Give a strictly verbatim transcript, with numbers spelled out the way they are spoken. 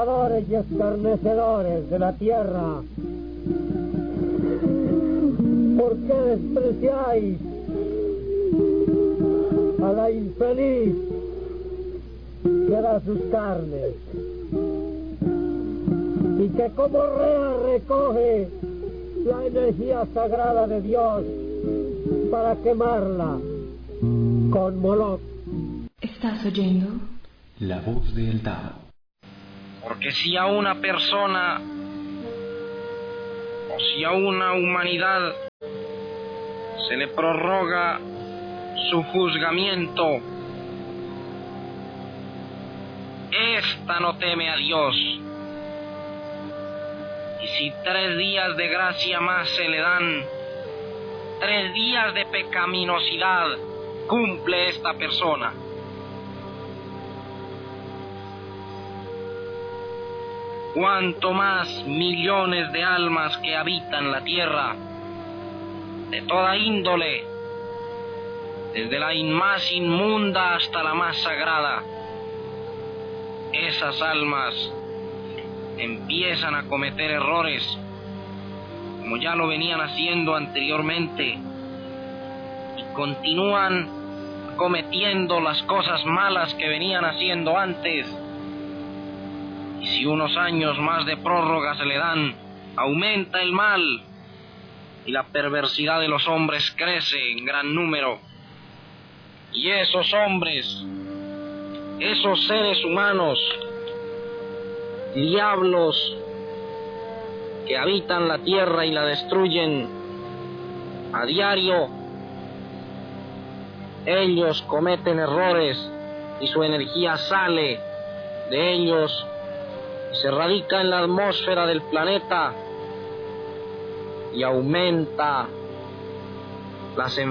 y escarnecedores de la tierra, ¿por qué despreciáis a la infeliz que da sus carnes y que como rea recoge la energía sagrada de Dios para quemarla con Moloch? ¿Estás oyendo? La voz del Tao. Porque si a una persona o si a una humanidad se le prorroga su juzgamiento, ésta no teme a Dios. Y si tres días de gracia más se le dan, tres días de pecaminosidad cumple esta persona. Cuanto más millones de almas que habitan la tierra, de toda índole, desde la más inmunda hasta la más sagrada, esas almas empiezan a cometer errores, como ya lo venían haciendo anteriormente, y continúan cometiendo las cosas malas que venían haciendo antes. Y si unos años más de prórroga se le dan, aumenta el mal y la perversidad de los hombres crece en gran número. Y esos hombres, esos seres humanos, diablos que habitan la tierra y la destruyen a diario, ellos cometen errores y su energía sale de ellos, se radica en la atmósfera del planeta y aumenta las enfermedades